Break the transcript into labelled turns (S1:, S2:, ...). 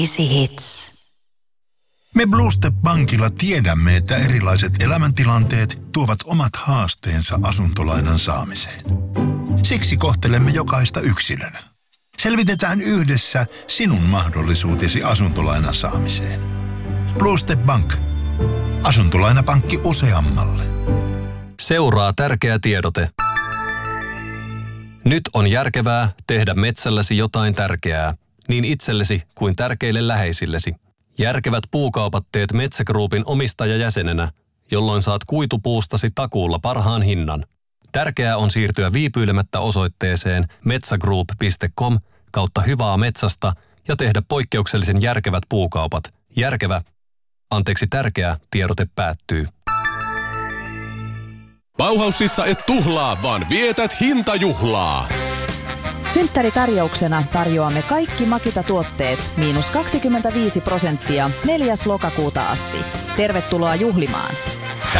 S1: Easy Hits.
S2: Me Blue Step Bankilla tiedämme, että erilaiset elämäntilanteet tuovat omat haasteensa asuntolainan saamiseen. Siksi kohtelemme jokaista yksilönä. Selvitetään yhdessä sinun mahdollisuutesi asuntolainan saamiseen. Blue Step Bank. Asuntolainapankki useammalle.
S3: Seuraa tärkeä tiedote. Nyt on järkevää tehdä metsälläsi jotain tärkeää, niin itsellesi kuin tärkeille läheisillesi. Järkevät puukaupat teet Metsä Groupin omistajajäsenenä, jolloin saat kuitupuustasi takuulla parhaan hinnan. Tärkeää on siirtyä viipyilemättä osoitteeseen metsagroup.com/hyvää metsästä ja tehdä poikkeuksellisen järkevät puukaupat. Tärkeä tiedote päättyy.
S4: Bauhausissa et tuhlaa, vaan vietät hintajuhlaa.
S5: Synttäritarjouksena tarjoamme kaikki Makita-tuotteet -25% 4. lokakuuta asti. Tervetuloa juhlimaan!